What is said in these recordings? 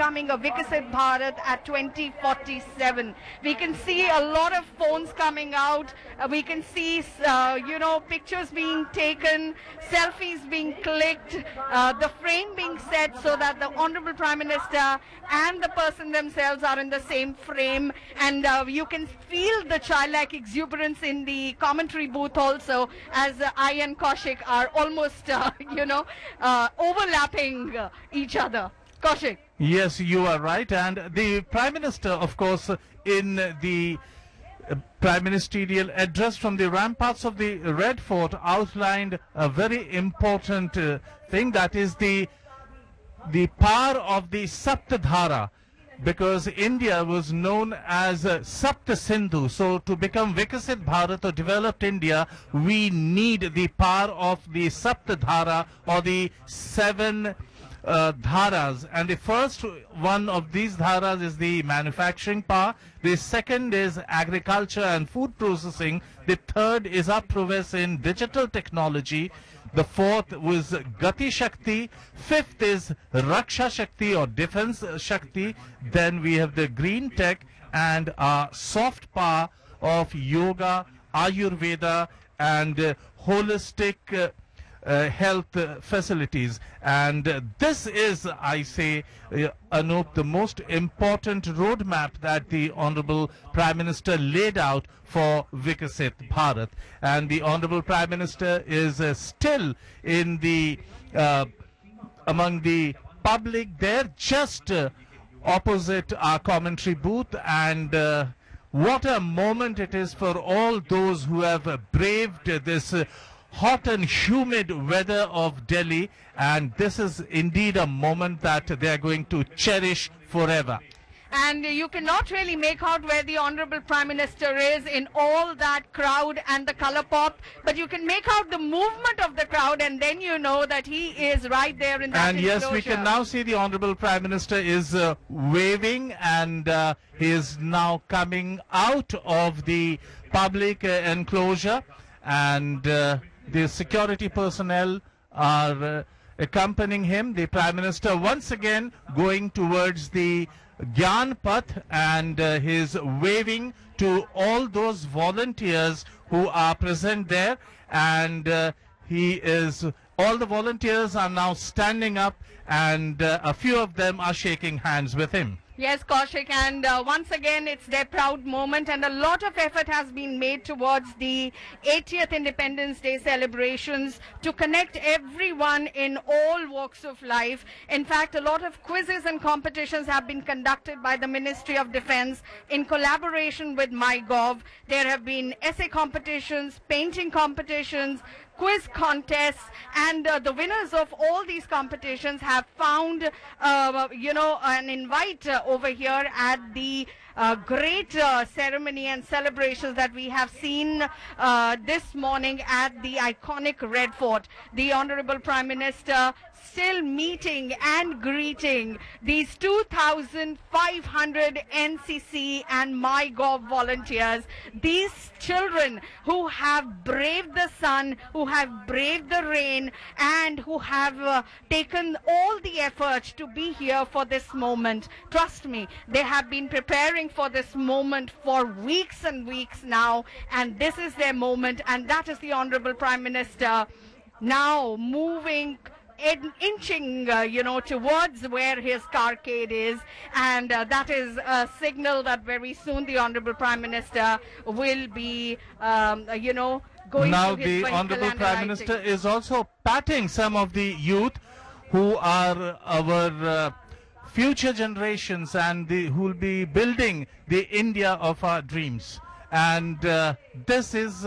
becoming a Viksit Bharat at 2047. We can see a lot of phones coming out. We can see, pictures being taken, selfies being clicked, the frame being set so that the Honorable Prime Minister and the person themselves are in the same frame. And you can feel the childlike exuberance in the commentary booth also, as I and Kaushik are almost, overlapping each other. Kaushik. Yes, you are right. And the Prime Minister, of course, in the Prime Ministerial address from the ramparts of the Red Fort outlined a very important thing, that is the power of the Saptadhara, because India was known as Sapta Sindhu. So to become Viksit Bharat or developed India, we need the power of the Saptadhara, or the seven dharas. And the first one of these dharas is the manufacturing power. The second is agriculture and food processing. The third is our prowess in digital technology. The fourth was Gati Shakti. Fifth is Raksha Shakti or Defense Shakti. Then we have the green tech and soft power of yoga, Ayurveda and holistic health facilities. And this is, I say, Anup, the most important roadmap that the Honorable Prime Minister laid out for Viksit Bharat. And the Honorable Prime Minister is still in the among the public there, just opposite our commentary booth. And what a moment it is for all those who have braved this hot and humid weather of Delhi, and this is indeed a moment that they are going to cherish forever. And you cannot really make out where the Honorable Prime Minister is in all that crowd and the color pop, but you can make out the movement of the crowd, and then you know that he is right there in that enclosure. Yes, we can now see the Honorable Prime Minister is waving, and he is now coming out of the public enclosure, and the security personnel are accompanying him. The Prime Minister once again going towards the Gyan Path, and he's waving to all those volunteers who are present there, and all the volunteers are now standing up, and a few of them are shaking hands with him. Yes, Kaushik, and once again it's their proud moment, and a lot of effort has been made towards the 80th Independence Day celebrations to connect everyone in all walks of life. In fact, a lot of quizzes and competitions have been conducted by the Ministry of Defense in collaboration with MyGov. There have been essay competitions, painting competitions, quiz contests, and the winners of all these competitions have found, an invite over here at the great ceremony and celebrations that we have seen this morning at the iconic Red Fort. The Honorable Prime Minister still meeting and greeting these 2,500 NCC and MyGov volunteers, these children who have braved the sun, who have braved the rain, and who have taken all the effort to be here for this moment. Trust me, they have been preparing for this moment for weeks and weeks now, and this is their moment, and that is the Honorable Prime Minister now moving, inching, towards where his carcade is, and that is a signal that very soon the Honorable Prime Minister will be, going now to his the Honorable and Prime Minister is also patting some of the youth who are our future generations, and who will be building the India of our dreams. And this is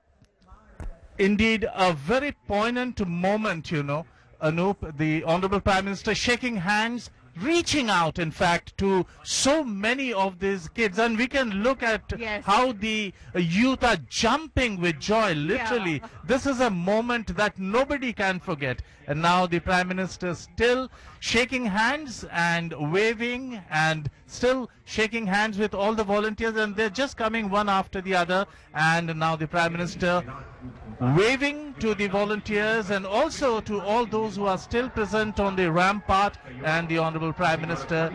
indeed a very poignant moment, Anup, the Honorable Prime Minister shaking hands, reaching out, in fact, to so many of these kids. And we can look at how the youth are jumping with joy, literally. Yeah. This is a moment that nobody can forget. And now the Prime Minister still shaking hands and waving, and still shaking hands with all the volunteers, and they're just coming one after the other. And now the Prime Minister waving to the volunteers and also to all those who are still present on the rampart, and the Honorable Prime Minister